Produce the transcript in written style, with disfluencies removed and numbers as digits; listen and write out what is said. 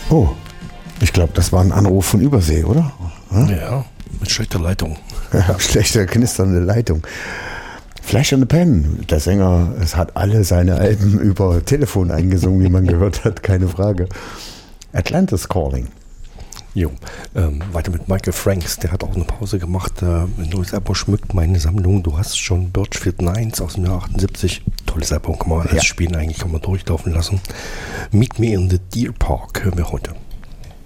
Oh, ich glaube, das war ein Anruf von Übersee, oder? Ja, mit schlechter Leitung. Ja, schlechte, knisternde Leitung. Flash and the Pen, der Sänger, es hat alle seine Alben über Telefon eingesungen, wie man gehört hat, keine Frage. Atlantis Calling. Jo, weiter mit Michael Franks, der hat auch eine Pause gemacht. Ein neues Album schmückt meine Sammlung. Du hast schon Birchfield 9 aus dem Jahr 78. Tolles Album, kann man alles spielen, eigentlich kann man durchlaufen lassen. Meet Me in the Deer Park hören wir heute.